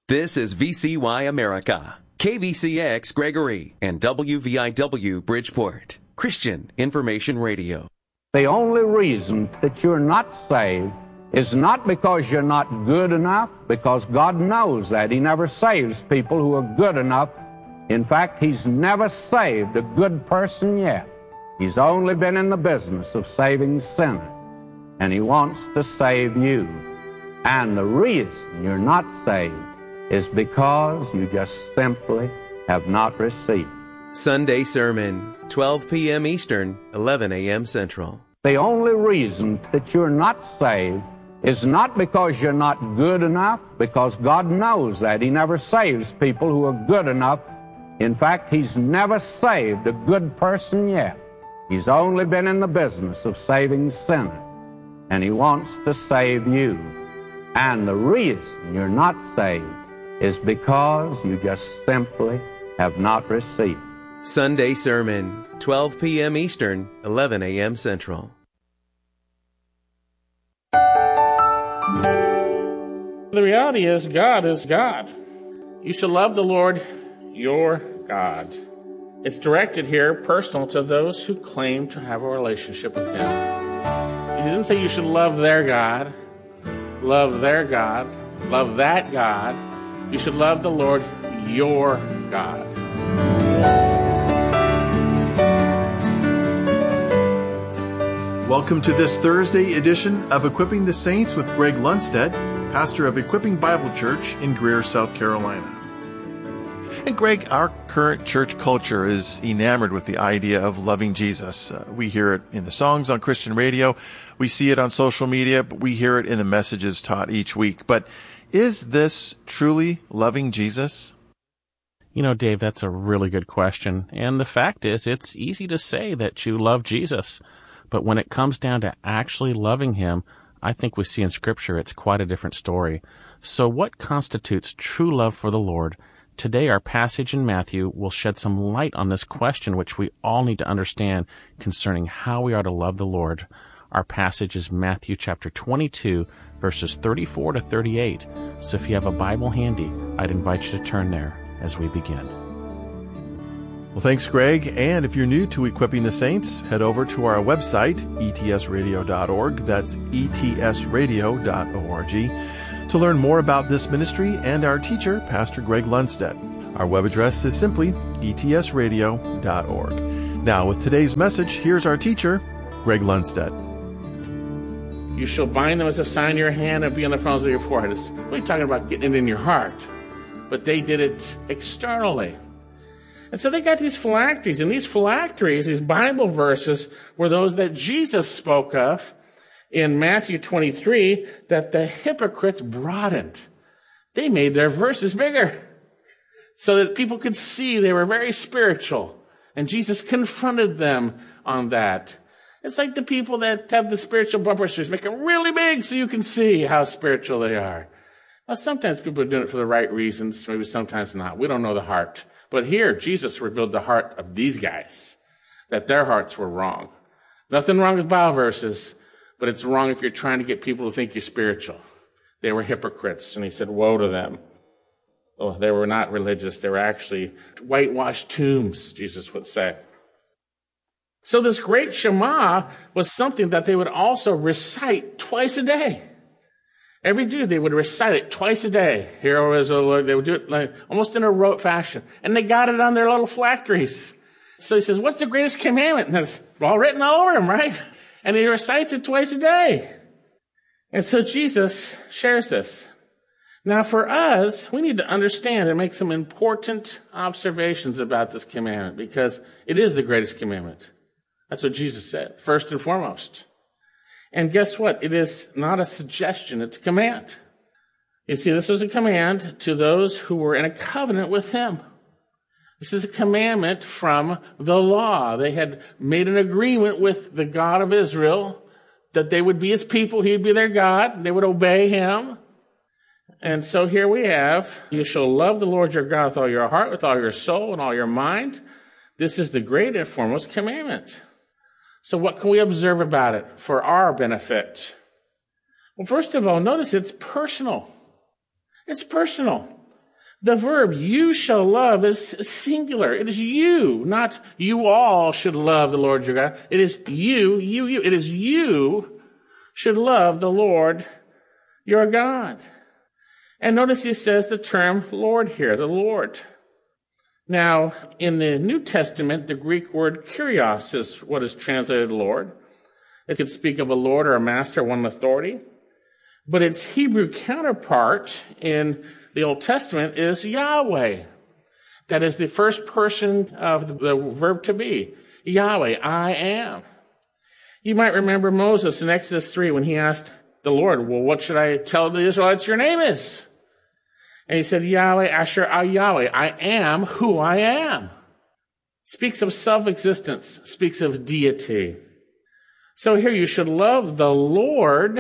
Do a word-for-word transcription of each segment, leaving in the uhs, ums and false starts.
This is V C Y America, K V C X Gregory, and W V I W Bridgeport, Christian Information Radio. The only reason that you're not saved is not because you're not good enough, because God knows that. He never saves people who are good enough. In fact, He's never saved a good person yet. He's only been in the business of saving sinners, and He wants to save you. And the reason you're not saved is because you just simply have not received. Sunday Sermon, twelve p.m. Eastern, eleven a.m. Central. The only reason that you're not saved is not because you're not good enough, because God knows that. He never saves people who are good enough. In fact, He's never saved a good person yet. He's only been in the business of saving sinners, and He wants to save you. And the reason you're not saved is because you just simply have not received. Sunday Sermon, twelve p.m. Eastern, eleven a.m. Central. The reality is, God is God. You shall love the Lord your God. It's directed here, personal, to those who claim to have a relationship with Him. He didn't say you should love their God, love their God, love that God. You should love the Lord your God. Welcome to this Thursday edition of Equipping the Saints with Greg Lundstedt, pastor of Equipping Bible Church in Greer, South Carolina. And Greg, our current church culture is enamored with the idea of loving Jesus. Uh, we hear it in the songs on Christian radio, we see it on social media, but we hear it in the messages taught each week. But is this truly loving Jesus? You know, Dave, that's a really good question. And the fact is, it's easy to say that you love Jesus. But when it comes down to actually loving Him, I think we see in Scripture it's quite a different story. So what constitutes true love for the Lord? Today, our passage in Matthew will shed some light on this question, which we all need to understand concerning how we are to love the Lord. Our passage is Matthew chapter twenty-two, verses thirty-four to thirty-eight. So if you have a Bible handy, I'd invite you to turn there as we begin. Well, thanks, Greg. And if you're new to Equipping the Saints, head over to our website, E T S radio dot org. That's E T S radio dot org to learn more about this ministry and our teacher, Pastor Greg Lundstedt. Our web address is simply E T S radio dot org. Now, with today's message, here's our teacher, Greg Lundstedt. You shall bind them as a sign in your hand and be on the fronts of your forehead. It's really talking about getting it in your heart. But they did it externally. And so they got these phylacteries, and these phylacteries, these Bible verses, were those that Jesus spoke of in Matthew twenty-three that the hypocrites broadened. They made their verses bigger so that people could see they were very spiritual. And Jesus confronted them on that. It's like the people that have the spiritual bumper stickers, make them really big so you can see how spiritual they are. Now, sometimes people are doing it for the right reasons, maybe sometimes not. We don't know the heart. But here, Jesus revealed the heart of these guys, that their hearts were wrong. Nothing wrong with Bible verses, but it's wrong if you're trying to get people to think you're spiritual. They were hypocrites, and He said, woe to them. Oh, they were not religious. They were actually whitewashed tombs, Jesus would say. So this great Shema was something that they would also recite twice a day. Every Jew, they would recite it twice a day. Hear, O Israel, Lord. They would do it like, almost in a rote fashion. And they got it on their little phylacteries. So He says, what's the greatest commandment? And it's all written all over Him, right? And He recites it twice a day. And so Jesus shares this. Now for us, we need to understand and make some important observations about this commandment, because it is the greatest commandment. That's what Jesus said, first and foremost. And guess what? It is not a suggestion, it's a command. You see, this was a command to those who were in a covenant with Him. This is a commandment from the law. They had made an agreement with the God of Israel that they would be His people, He would be their God, they would obey Him. And so here we have, you shall love the Lord your God with all your heart, with all your soul, and all your mind. This is the great and foremost commandment. So what can we observe about it for our benefit? Well, first of all, notice it's personal. It's personal. The verb you shall love is singular. It is you, not you all should love the Lord your God. It is you, you, you. It is you should love the Lord your God. And notice he says the term Lord here, the Lord. Now, in the New Testament, the Greek word kurios is what is translated Lord. It could speak of a lord or a master, one in authority. But its Hebrew counterpart in the Old Testament is Yahweh. That is the first person of the verb to be. Yahweh, I am. You might remember Moses in Exodus three when he asked the Lord, well, what should I tell the Israelites your name is? And he said, Yahweh, Asher, Al Yahweh, I am who I am. Speaks of self-existence, speaks of deity. So here you should love the Lord.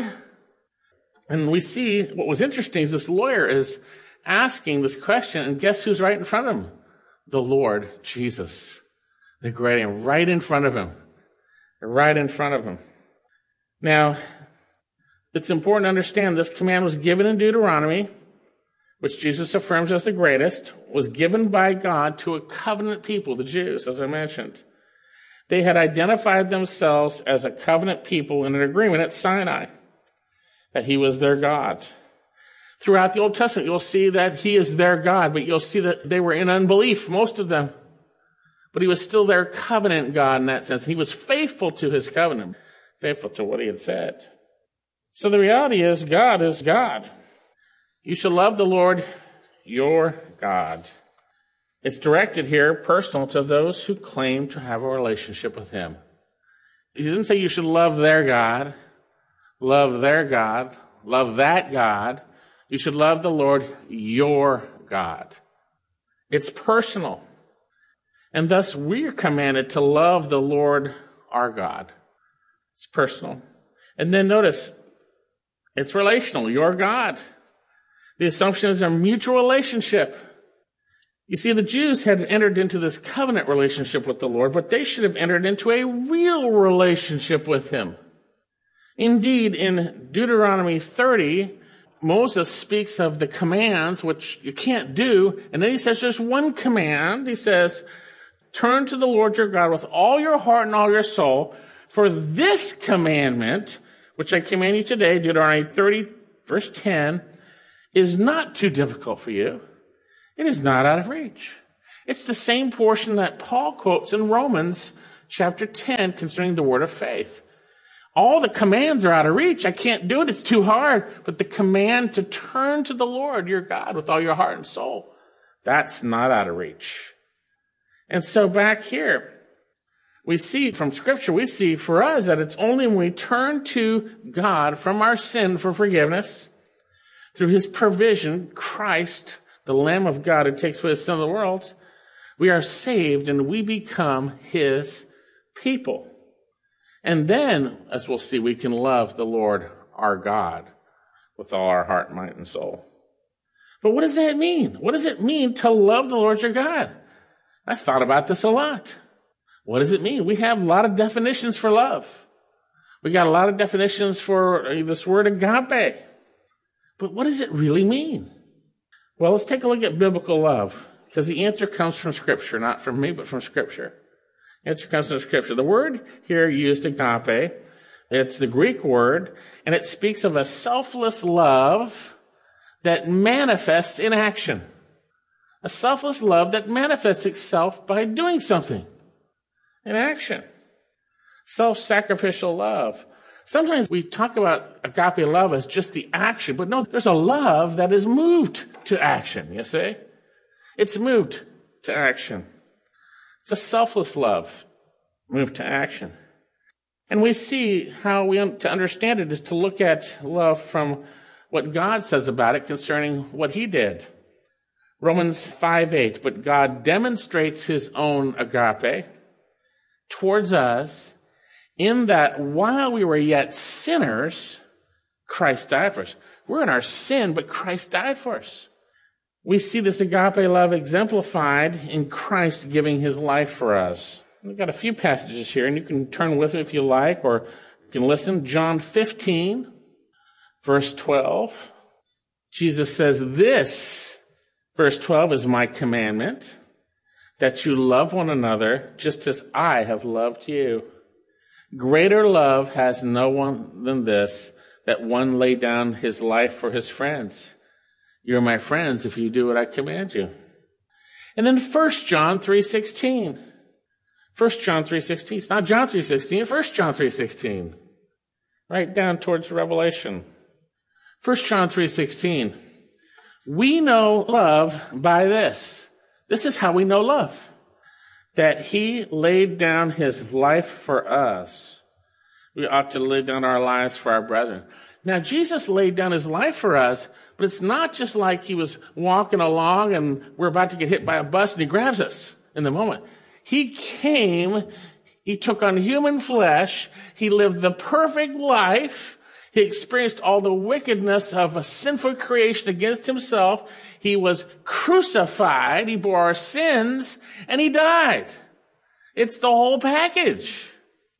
And we see what was interesting is this lawyer is asking this question, and guess who's right in front of him? The Lord Jesus. The great name, right in front of him. Right in front of him. Now, it's important to understand this command was given in Deuteronomy, which Jesus affirms as the greatest, was given by God to a covenant people, the Jews, as I mentioned. They had identified themselves as a covenant people in an agreement at Sinai, that he was their God. Throughout the Old Testament, you'll see that he is their God, but you'll see that they were in unbelief, most of them. But he was still their covenant God in that sense. He was faithful to his covenant, faithful to what he had said. So the reality is, God is God. You shall love the Lord your God. It's directed here, personal, to those who claim to have a relationship with him. He didn't say you should love their God, love their God, love that God. You should love the Lord your God. It's personal. And thus we're commanded to love the Lord our God. It's personal. And then notice, it's relational, your God. The assumption is a mutual relationship. You see, the Jews had entered into this covenant relationship with the Lord, but they should have entered into a real relationship with him. Indeed, in Deuteronomy thirty, Moses speaks of the commands, which you can't do, and then he says there's one command. He says, turn to the Lord your God with all your heart and all your soul, for this commandment, which I command you today, Deuteronomy thirty, verse ten, is not too difficult for you. It is not out of reach. It's the same portion that Paul quotes in Romans chapter ten concerning the word of faith. All the commands are out of reach. I can't do it. It's too hard. But the command to turn to the Lord your God with all your heart and soul, that's not out of reach. And so back here, we see from Scripture, we see for us that it's only when we turn to God from our sin for forgiveness, through his provision, Christ, the Lamb of God who takes away the sin of the world, we are saved and we become his people. And then, as we'll see, we can love the Lord our God with all our heart, mind, and soul. But what does that mean? What does it mean to love the Lord your God? I thought about this a lot. What does it mean? We have a lot of definitions for love. We got a lot of definitions for this word agape. But what does it really mean? Well, let's take a look at biblical love, because the answer comes from Scripture, not from me, but from Scripture. The answer comes from Scripture. The word here used, agape, it's the Greek word, and it speaks of a selfless love that manifests in action. A selfless love that manifests itself by doing something in action. Self-sacrificial love. Sometimes we talk about agape love as just the action, but no, there's a love that is moved to action, you see? It's moved to action. It's a selfless love moved to action. And we see how we to understand it is to look at love from what God says about it concerning what he did. Romans five eight, but God demonstrates his own agape towards us in that while we were yet sinners, Christ died for us. We're in our sin, but Christ died for us. We see this agape love exemplified in Christ giving his life for us. We've got a few passages here, and you can turn with me if you like, or you can listen. John fifteen, verse twelve. Jesus says, this Verse twelve is my commandment, that you love one another just as I have loved you. Greater love has no one than this, that one lay down his life for his friends. You're my friends if you do what I command you. And then First John three sixteen. First John three sixteen. It's not John three sixteen, First John three sixteen. Right down towards Revelation. First John three sixteen. We know love by this. This is how we know love. That he laid down his life for us. We ought to lay down our lives for our brethren. Now, Jesus laid down his life for us, but it's not just like he was walking along and we're about to get hit by a bus and he grabs us in the moment. He came, he took on human flesh, he lived the perfect life, he experienced all the wickedness of a sinful creation against himself, he was crucified, he bore our sins, and he died. It's the whole package.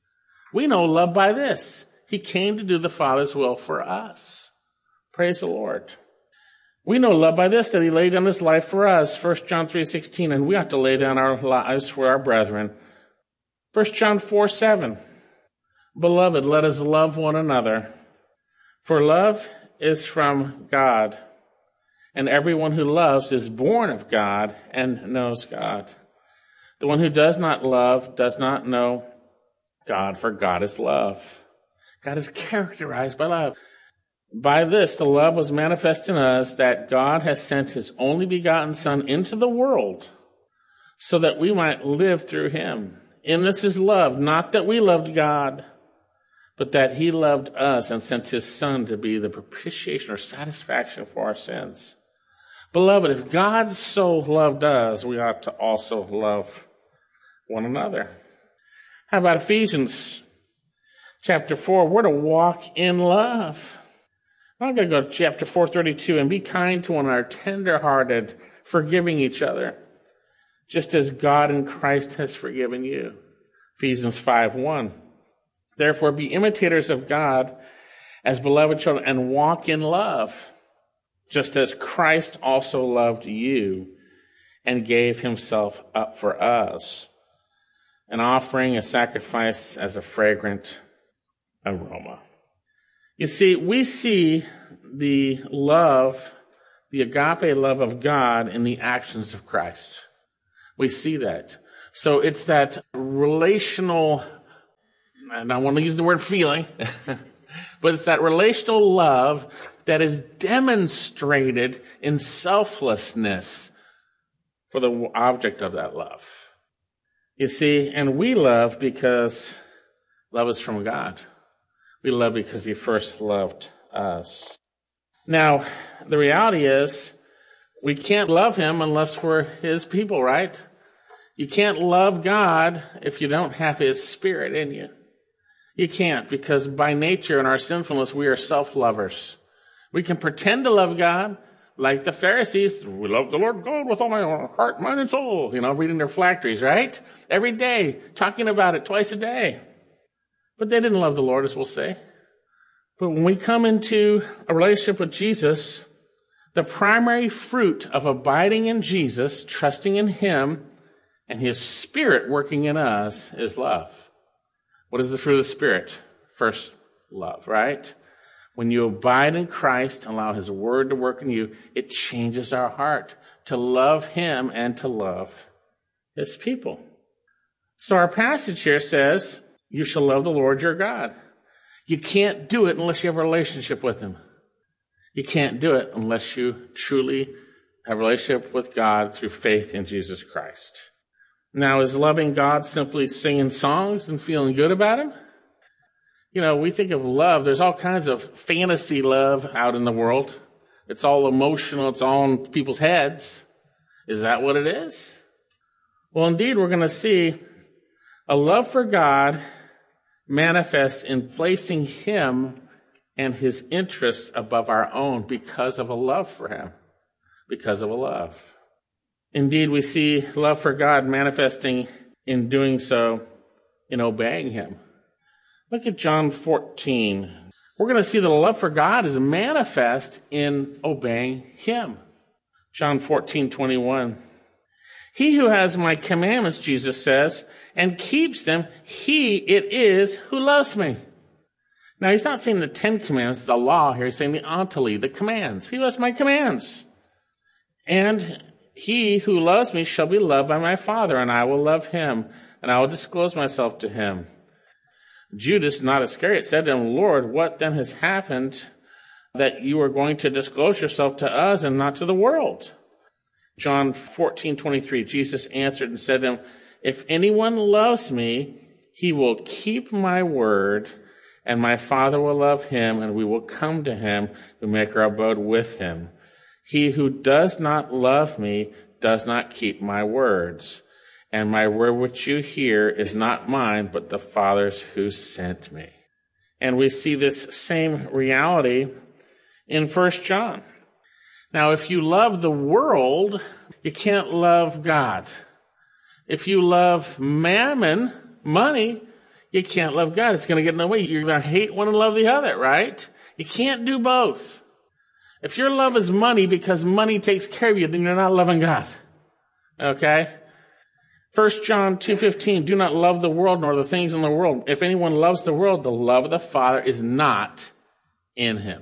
We know love by this. He came to do the Father's will for us. Praise the Lord. We know love by this, that he laid down his life for us, First John three sixteen, and we ought to lay down our lives for our brethren. First John four seven. Beloved, let us love one another, for love is from God, and everyone who loves is born of God and knows God. The one who does not love does not know God, for God is love. God is characterized by love. By this, the love was manifest in us, that God has sent his only begotten Son into the world so that we might live through him. In this is love, not that we loved God, but that he loved us and sent his Son to be the propitiation or satisfaction for our sins. Beloved, if God so loved us, we ought to also love one another. How about Ephesians chapter four? We're to walk in love. I'm going to go to chapter four thirty-two, and be kind to one another, tender-hearted, forgiving each other, just as God in Christ has forgiven you. Ephesians five one. Therefore, be imitators of God as beloved children, and walk in love, just as Christ also loved you and gave himself up for us, an offering, a sacrifice as a fragrant aroma. You see, we see the love, the agape love of God in the actions of Christ. We see that. So it's that relational, and I want to use the word feeling, but it's that relational love that is demonstrated in selflessness for the object of that love. You see, and we love because love is from God. We love because he first loved us. Now, the reality is, we can't love him unless we're his people, right? You can't love God if you don't have his Spirit in you. You can't, because by nature in our sinfulness, we are self-lovers. We can pretend to love God, like the Pharisees. We love the Lord God with all my heart, mind, and soul. You know, reading their phylacteries, right? Every day, talking about it twice a day. But they didn't love the Lord, as we'll say. But when we come into a relationship with Jesus, the primary fruit of abiding in Jesus, trusting in him, and his Spirit working in us is love. What is the fruit of the Spirit? First, love, right? When you abide in Christ and allow his word to work in you, it changes our heart to love him and to love his people. So our passage here says, you shall love the Lord your God. You can't do it unless you have a relationship with him. You can't do it unless you truly have a relationship with God through faith in Jesus Christ. Now, is loving God simply singing songs and feeling good about him? You know, we think of love, there's all kinds of fantasy love out in the world. It's all emotional, it's all in people's heads. Is that what it is? Well, indeed, we're going to see a love for God manifests in placing him and his interests above our own because of a love for him, because of a love. Indeed, we see love for God manifesting in doing so, in obeying him. Look at John fourteen. We're going to see that the love for God is manifest in obeying him. John fourteen twenty-one. He who has my commandments, Jesus says, and keeps them, he it is who loves me. Now, he's not saying the Ten Commandments, the law here. He's saying the ontology, the commands. He has my commands. And he who loves me shall be loved by my Father, and I will love him, and I will disclose myself to him. Judas, not Iscariot, said to him, Lord, what then has happened that you are going to disclose yourself to us and not to the world? John fourteen twenty-three, Jesus answered and said to him, if anyone loves me, he will keep my word, and my Father will love him, and we will come to him to make our abode with him. He who does not love me does not keep my words, and my word which you hear is not mine, but the Father's who sent me. And we see this same reality in First John. Now, if you love the world, you can't love God. If you love mammon, money, you can't love God. It's going to get in the way. You're going to hate one and love the other, right? You can't do both. If your love is money because money takes care of you, then you're not loving God. Okay? First John two fifteen, do not love the world nor the things in the world. If anyone loves the world, the love of the Father is not in him.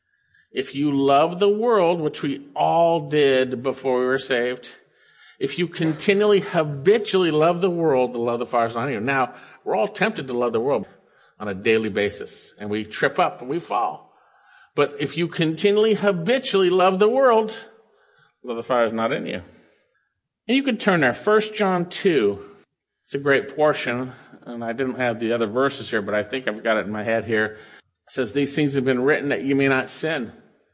If you love the world, which we all did before we were saved, if you continually, habitually love the world, the love of the Father is not in you. Now, we're all tempted to love the world on a daily basis, and we trip up and we fall. But if you continually, habitually love the world, the love of the Father is not in you. And you could turn there, First John two. It's a great portion, and I didn't have the other verses here, but I think I've got it in my head here. It says, these things have been written that you may not sin.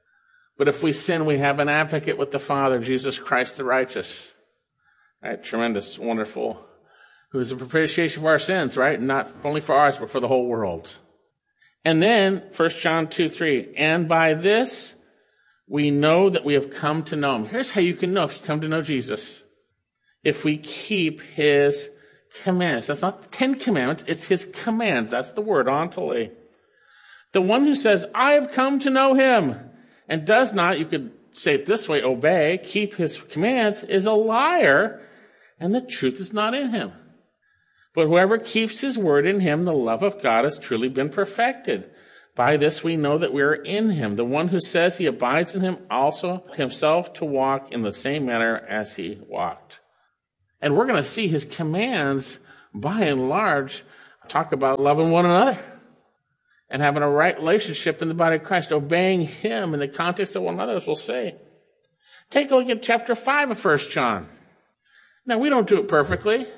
But if we sin, we have an advocate with the Father, Jesus Christ the righteous. Right? Tremendous, wonderful. Who is a propitiation for our sins, right? Not only for ours, but for the whole world. And then, First John two three, and by this we know that we have come to know him. Here's how you can know if you come to know Jesus. If we keep his commands. That's not the Ten Commandments, it's his commands. That's the word, ontole. The one who says, I have come to know him, and does not, you could say it this way, obey, keep his commands, is a liar, and the truth is not in him. But whoever keeps his word, in him the love of God has truly been perfected. By this we know that we are in him. The one who says he abides in him also himself to walk in the same manner as he walked. And we're going to see his commands, by and large, talk about loving one another and having a right relationship in the body of Christ, obeying him in the context of one another, as we'll see. Take a look at chapter five of First John. Now, we don't do it perfectly.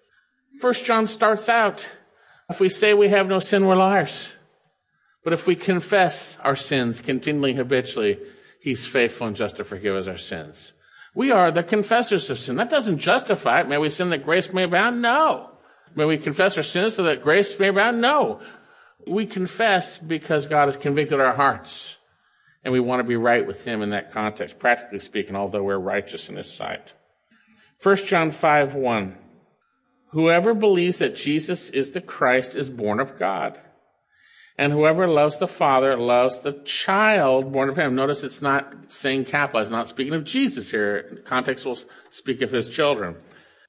First John starts out, if we say we have no sin, we're liars. But if we confess our sins continually, habitually, he's faithful and just to forgive us our sins. We are the confessors of sin. That doesn't justify it. May we sin that grace may abound? No. May we confess our sins so that grace may abound? No. We confess because God has convicted our hearts. And we want to be right with him in that context, practically speaking, although we're righteous in his sight. First John five one. Whoever believes that Jesus is the Christ is born of God. And whoever loves the Father loves the child born of him. Notice it's not saying capital. It's not speaking of Jesus here. Context will speak of his children.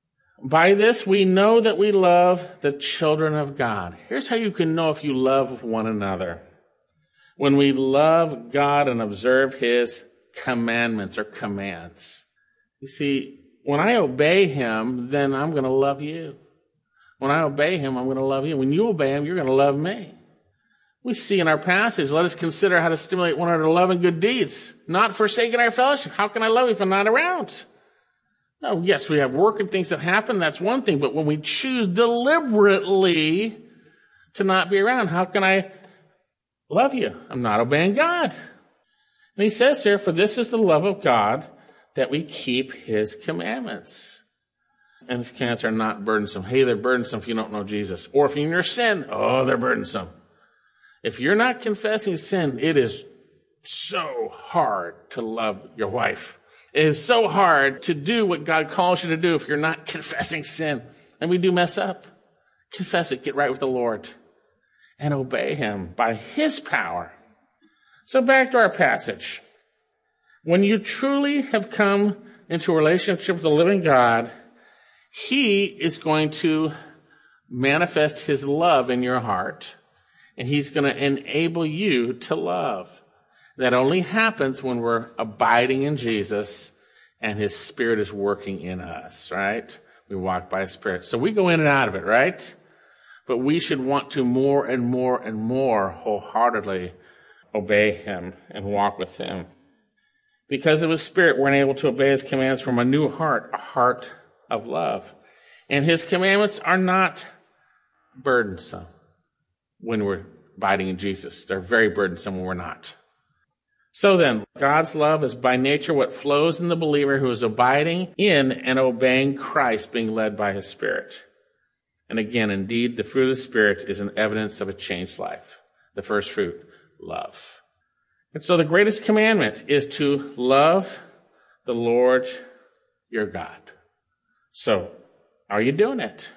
By this we know that we love the children of God. Here's how you can know if you love one another. When we love God and observe his commandments or commands. You see, when I obey him, then I'm going to love you. When I obey him, I'm going to love you. When you obey him, you're going to love me. We see in our passage, let us consider how to stimulate one another to love and good deeds, not forsaking our fellowship. How can I love you if I'm not around? No, yes, we have work and things that happen. That's one thing. But when we choose deliberately to not be around, how can I love you? I'm not obeying God. And he says here, for this is the love of God, that we keep his commandments. And his commandments are not burdensome. Hey, they're burdensome if you don't know Jesus. Or if you're in your sin, oh, they're burdensome. If you're not confessing sin, it is so hard to love your wife. It is so hard to do what God calls you to do if you're not confessing sin. And we do mess up. Confess it, get right with the Lord, and obey him by his power. So back to our passage. When you truly have come into a relationship with the living God, he is going to manifest his love in your heart, and he's going to enable you to love. That only happens when we're abiding in Jesus and his Spirit is working in us, right? We walk by his Spirit. So we go in and out of it, right? But we should want to more and more and more wholeheartedly obey him and walk with him. Because of his Spirit, we're able to obey his commands from a new heart, a heart of love. And his commandments are not burdensome when we're abiding in Jesus. They're very burdensome when we're not. So then, God's love is by nature what flows in the believer who is abiding in and obeying Christ, being led by his Spirit. And again, indeed, the fruit of the Spirit is an evidence of a changed life. The first fruit, love. And so the greatest commandment is to love the Lord your God. So, are you doing it?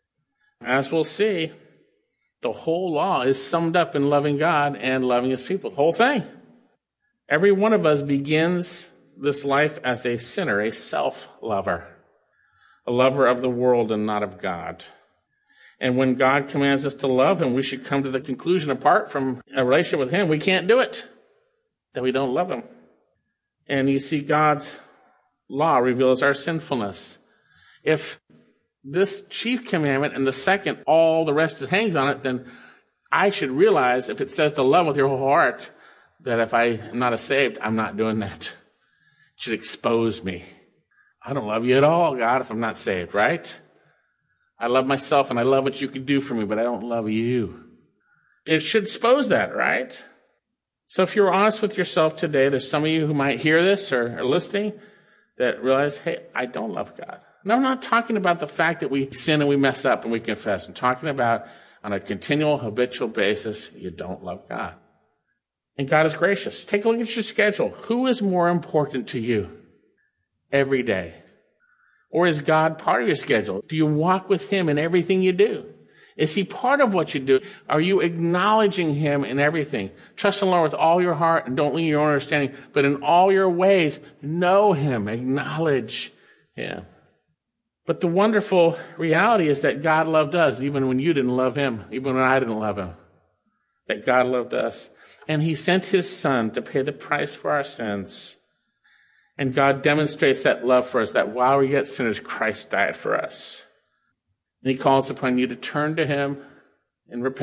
As we'll see, the whole law is summed up in loving God and loving his people. The whole thing. Every one of us begins this life as a sinner, a self-lover, a lover of the world and not of God. And when God commands us to love him, we should come to the conclusion, apart from a relationship with him, we can't do it, that we don't love him. And you see, God's law reveals our sinfulness. If this chief commandment and the second, all the rest hangs on it, then I should realize, if it says to love with your whole heart, that if I am not saved, I'm not doing that. It should expose me. I don't love you at all, God, if I'm not saved, right? I love myself and I love what you can do for me, but I don't love you. It should expose that, right? So if you're honest with yourself today, there's some of you who might hear this or are listening that realize, hey, I don't love God. And I'm not talking about the fact that we sin and we mess up and we confess. I'm talking about on a continual, habitual basis, you don't love God. And God is gracious. Take a look at your schedule. Who is more important to you every day? Or is God part of your schedule? Do you walk with him in everything you do? Is he part of what you do? Are you acknowledging him in everything? Trust in the Lord with all your heart and don't lean on your own understanding, but in all your ways, know him, acknowledge him. But the wonderful reality is that God loved us even when you didn't love him, even when I didn't love him. That God loved us. And he sent his son to pay the price for our sins. And God demonstrates that love for us, that while we yet sinners, Christ died for us. And he calls upon you to turn to him in repentance.